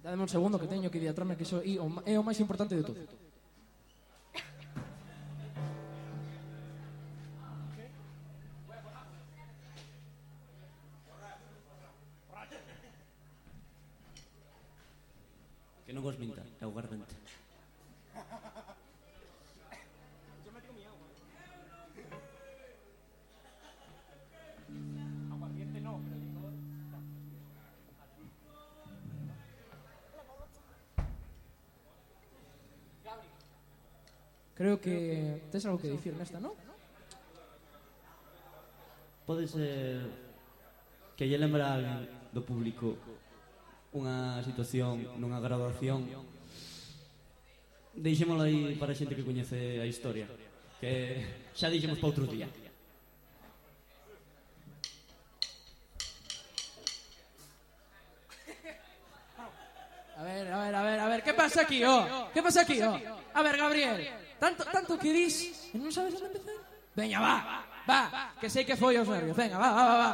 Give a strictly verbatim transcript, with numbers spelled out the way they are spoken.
Dame un segundo que teño que diatrarme que iso é o máis importante de todo. Que non os minta, é o gardente. Creo que tes algo que dicir nesta, non? Pode ser que lle lembra a alguén do público unha situación nunha graduación. Deixémolo aí para a xente que coñece a historia, que xa deixemos para outro día. A ver, a ver, a ver, a ver, que pasa aquí, oh? Que pasa aquí, oh? A ver, Gabriel, tanto, tanto que dis e non sabes onde empezar? Veña, va, va, que sei que foi os nervios, venga, va, va, va, va.